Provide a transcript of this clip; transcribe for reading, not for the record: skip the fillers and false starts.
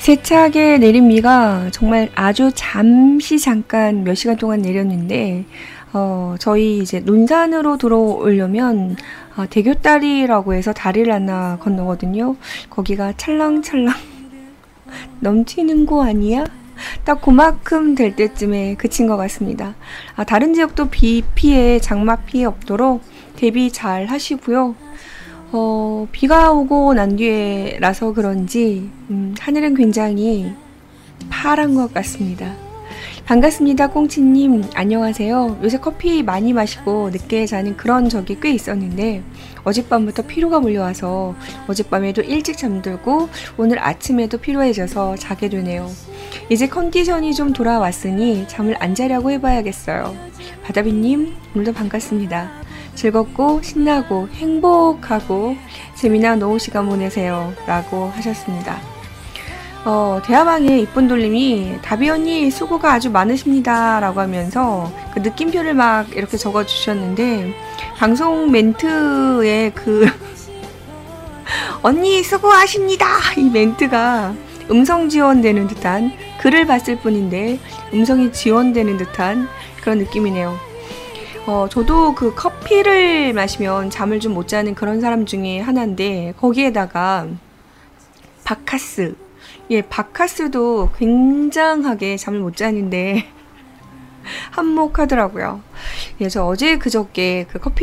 세차게 내린 비가 정말 아주 잠깐 몇 시간 동안 내렸는데, 저희 이제 논산으로 들어오려면 대교다리라고 해서 다리를 하나 건너거든요. 거기가 찰랑찰랑 넘치는 거 아니야? 딱 그만큼 될 때쯤에 그친 것 같습니다. 다른 지역도 비 피해, 장마 피해 없도록 대비 잘 하시고요. 비가 오고 난 뒤에라서 그런지 하늘은 굉장히 파란 것 같습니다. 반갑습니다, 꽁치님. 안녕하세요. 요새 커피 많이 마시고 늦게 자는 그런 적이 꽤 있었는데 어젯밤부터 피로가 몰려와서 어젯밤에도 일찍 잠들고 오늘 아침에도 피로해져서 자게 되네요. 이제 컨디션이 좀 돌아왔으니 잠을 안 자려고 해봐야겠어요. 바다비님, 오늘도 반갑습니다. 즐겁고 신나고 행복하고 재미난 오후 시간 보내세요 라고 하셨습니다. 대화방에 이쁜 돌림이 다비 언니 수고가 아주 많으십니다 라고 하면서 그 느낌표를 막 이렇게 적어 주셨는데, 방송 멘트에 그 언니 수고하십니다 이 멘트가 음성 지원되는 듯한, 글을 봤을 뿐인데 음성이 지원되는 듯한 그런 느낌이네요. 저도 그 커피를 마시면 잠을 좀 못 자는 그런 사람 중에 하나인데, 거기에다가 바카스, 바카스도 굉장하게 잠을 못 자는데 한몫하더라고요. 그래서 어제 그저께 그 커피